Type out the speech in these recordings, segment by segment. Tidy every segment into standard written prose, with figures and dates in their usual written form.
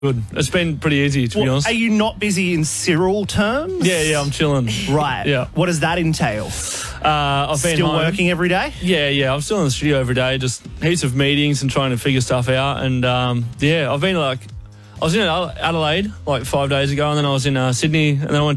good. It's been pretty easy, to be honest. Are you not busy in Cyril terms? Yeah, I'm chilling. Right. Yeah. What does that entail? I've been Still home. working every day? Yeah. I'm still in the studio every day, just heaps of meetings and trying to figure stuff out. And I've been I was in Adelaide like 5 days ago, and then I was in Sydney, and then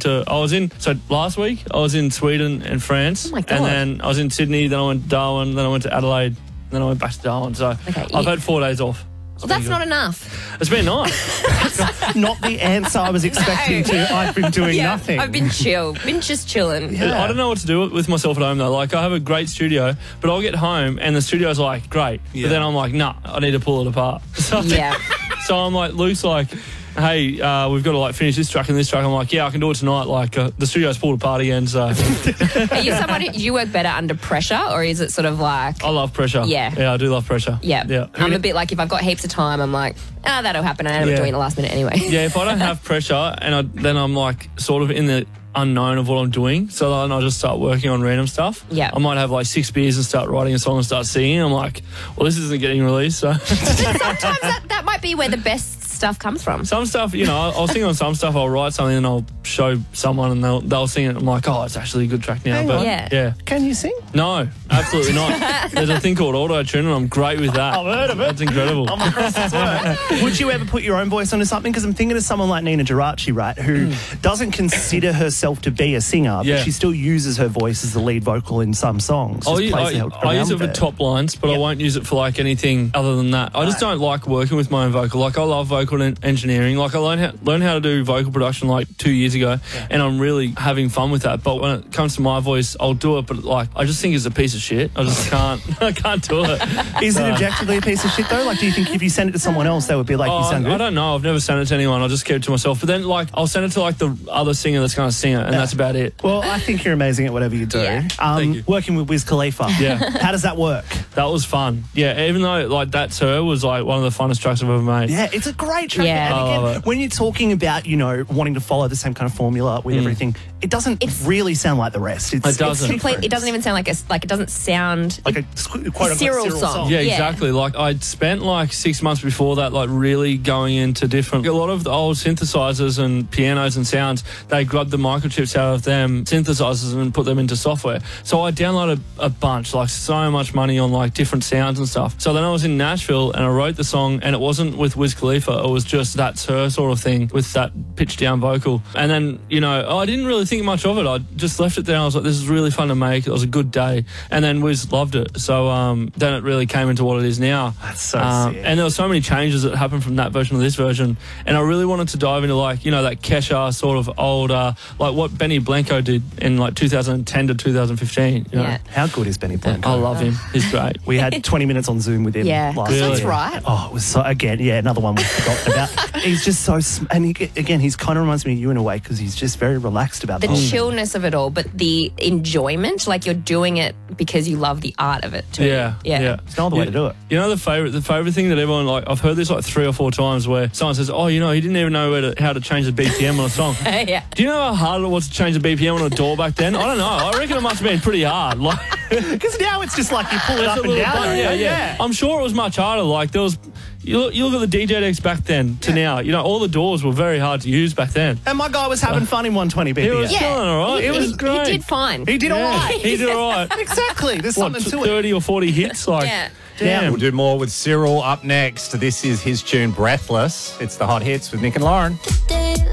last week I was in Sweden and France. Oh my God. And then I was in Sydney, then I went to Darwin, then I went to Adelaide, and then I went back to Darwin. So I've had 4 days off. Well, that's not enough. It's been nice. Not the answer I was expecting to. I've been doing nothing. I've been just chilling. Yeah. I don't know what to do with myself at home, though. Like, I have a great studio, but I'll get home and the studio's like, great. Yeah. But then I'm like, nah, I need to pull it apart. So, Yeah. so I'm like, Luke's like, hey, we've got to like finish this track and this track. I'm like, yeah, I can do it tonight. Like, the studio's pulled apart again, so. Are you somebody, do you work better under pressure, or is it sort of like... I love pressure. Yeah. Yeah, I do love pressure. Yeah. I'm a bit like, if I've got heaps of time, I'm like, that'll happen. I end up doing it the last minute anyway. Yeah, if I don't have pressure then I'm like sort of in the unknown of what I'm doing, so then I just start working on random stuff. Yeah. I might have like 6 beers and start writing a song and start singing. I'm like, well, this isn't getting released, so. Sometimes that might be where the best stuff comes from. Some stuff, I'll sing on some stuff, I'll write something and I'll show someone and they'll sing it. I'm like, oh, it's actually a good track now. Hang but on. Yeah. Can you sing? No, absolutely not. There's a thing called auto-tune and I'm great with that. I've heard of it. That's incredible. I'm across this work. Would you ever put your own voice onto something? Because I'm thinking of someone like Nina Geraci, right, who doesn't consider herself to be a singer, but she still uses her voice as the lead vocal in some songs. I use it for top lines, but I won't use it for like anything other than that. I just don't like working with my own vocal. Like, I love vocal engineering. Like, I learned how to do vocal production like 2 years ago, and I'm really having fun with that. But when it comes to my voice, I'll do it, but like, I just think it's a piece of shit. I just can't. I can't do it. Is it objectively a piece of shit though? Like, do you think if you send it to someone else, they would be like, you sound good? I don't know. I've never sent it to anyone. I'll just keep it to myself. But then, like, I'll send it to like the other singer that's going to sing it, and that's about it. Well, I think you're amazing at whatever you do. Yeah. Thank you. Working with Wiz Khalifa. Yeah. How does that work? That was fun. Yeah, even though like That's Her was like one of the funnest tracks I've ever made. Yeah, it's a great track. Yeah. And I love again, it. when you're talking about, wanting to follow the same kind of formula with everything, it doesn't really sound like the rest. It doesn't. It doesn't even sound like it doesn't sound like a quote-unquote Cyril Cyril song. Yeah, Yeah. exactly. Like, I'd spent like 6 months before that, like, really going into a lot of the old synthesizers and pianos and sounds, they grabbed the microchips out of them synthesizers and put them into software. So I downloaded a bunch, like so much money on like different sounds and stuff. So then I was in Nashville and I wrote the song, and it wasn't with Wiz Khalifa, it was just That's Her sort of thing with that pitched down vocal. And then, I didn't really think much of it. I just left it there and I was like, this is really fun to make. It was a good day. And then Wiz loved it. So then it really came into what it is now. That's so sick. And there were so many changes that happened from that version to this version. And I really wanted to dive into like, that Kesha sort of old, like what Benny Blanco did in like 2010 to 2015. Yeah. How good is Benny Blanco? I love him. He's great. We had 20 minutes on Zoom with him last Really? That's year. right. Oh, it was so, again, another one we've forgotten about. He's just so, and he's kind of reminds me of you in a way, because he's just very relaxed about The whole thing. chillness of it all, but the enjoyment, like you're doing it because you love the art of it too. Yeah. There's no other way to do it. The favorite thing that everyone, like, I've heard this like 3 or 4 times where someone says, oh, he didn't even know how to change the BPM on a song. Yeah. Do you know how hard it was to change the BPM on a door back then? I don't know. I reckon it must have been pretty hard. Like, Because now it's just like you pull it up and down. Yeah. I'm sure it was much harder. Like, there was... You look at the DJ decks back then to now. All the doors were very hard to use back then. And my guy was having fun in 120 BPM. He was chilling, all right. It was great. He did fine. He did all right. He did all right. Exactly. There's What, something to it. 30 or 40 hits? Like, Yeah. damn. We'll do more with Cyril up next. This is his tune Breathless. It's the Hot Hits with Nick and Lauren.